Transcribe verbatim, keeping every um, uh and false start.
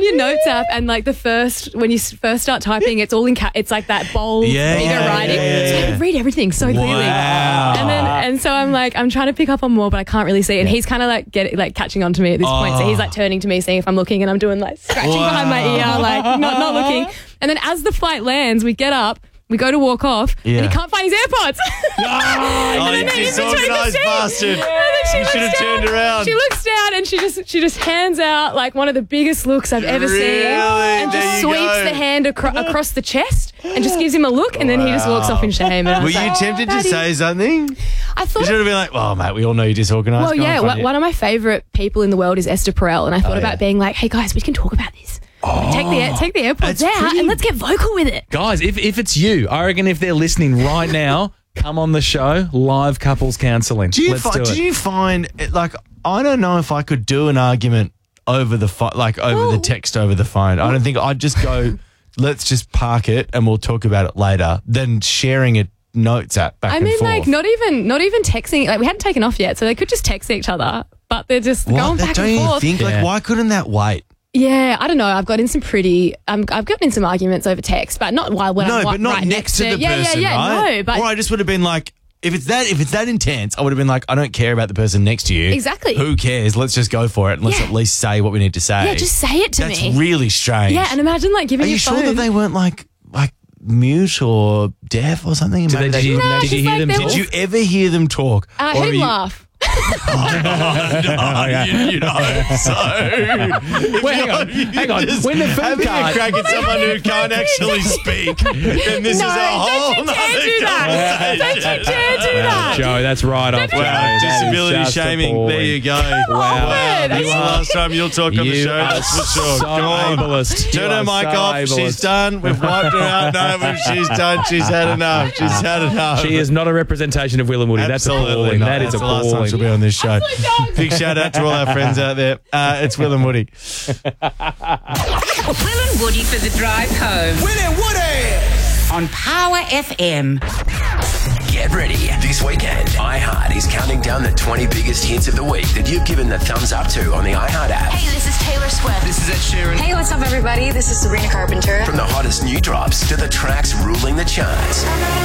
your notes app and like the first, when you s- first start typing, it's all in cap, it's like that bold Yeah, figure yeah, writing. yeah, yeah, So I yeah. can read everything so clearly. Wow. And then, and so I'm like, I'm trying to pick up on more, but I can't really see. And he's kind of like get like catching on to me at this point. So he's like turning to me, seeing if I'm looking, and I'm doing like scratching Wow. behind my ear, like not, not looking. And then as the flight lands, we get up, we go to walk off, Yeah. and he can't find his AirPods. Oh, And you then in between the disorganised seats. bastard. And then she You looks should have down, turned around. She looks down and she just she just hands out like one of the biggest looks I've ever seen, Really? and There just you sweeps go. the hand acro- across the chest and just gives him a look, and then he just walks off in shame. And I Were was you like, tempted to Daddy. say something? I You thought. should have been like, well, mate, we all know you're disorganised. Well, Go yeah, on, one, find it. one of my favourite people in the world is Esther Perel, and I thought Oh, about yeah. being like, hey guys, we can talk about this. Like, take the take the AirPods That's out pretty- and let's get vocal with it. Guys, if, if it's you, I reckon if they're listening right now, come on the show, live couples counselling. Do you, Let's fi- do it. do you find, it, like, I don't know if I could do an argument over the phone, like over the Well- text over the phone. I don't think I'd just go, let's just park it and we'll talk about it later, than sharing it notes at back I and mean, forth. like, not even not even texting. Like, we hadn't taken off yet, so they could just text each other, but they're just What? going back don't and you forth. think, Yeah. like, why couldn't that wait? Yeah, I don't know. I've got in some pretty. Um, I've gotten in some arguments over text, but not while when no, I'm but not right next to the yeah, person, yeah, yeah, right? No, but or I just would have been like, if it's that, if it's that intense, I would have been like, I don't care about the person next to you. Exactly. Who cares? Let's just go for it and let's Yeah. at least say what we need to say. yeah, just say it to That's me. really strange. Yeah, and imagine like giving Are you your sure phone. that they weren't like like mute or deaf or something? Did, they, Maybe did you, No, did you just hear like them they talk? were- Did you ever hear them talk? uh, Or are he'd you- laugh. Oh, you, you know, so Well, hang on, hang on. Just When the food having card- a crack at someone who can't actually speak, then this No, is a whole don't you dare nother do that. Don't you conversation. dare do that. Joe, that's right off. Joe. Wow, That is disability just shaming. appalling. There you go. Wow. Awkward. This is the last time you'll talk on the You show, are that's for sure. so Go on. ableist. Turn You her are mic so off. ableist. She's done. We've wiped her out. No, she's done. She's had enough. She's had enough. She is not a representation of Will and Woody. Absolutely That's appalling. not. That is That's the last time she'll be appalling. on this show. Big shout out to all our friends out there. Uh, it's Will and Woody. Will and Woody for the drive home Will and Woody! on Power F M. Get ready. This weekend, iHeart is counting down the twenty biggest hits of the week that you've given the thumbs up to on the iHeart app. Hey, this is Taylor Swift. This is Ed Sheeran. Hey, what's up, everybody? This is Sabrina Carpenter. From the hottest new drops to the tracks ruling the charts.